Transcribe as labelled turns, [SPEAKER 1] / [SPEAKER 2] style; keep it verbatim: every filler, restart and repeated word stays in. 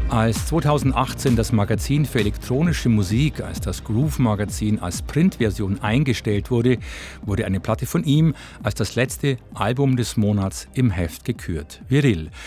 [SPEAKER 1] Als zweitausendachtzehn das Magazin für elektronische Musik als das Groove-Magazin als Printversion eingestellt wurde, wurde eine Platte von ihm als das letzte Album des Monats im Heft gekürt. Viril.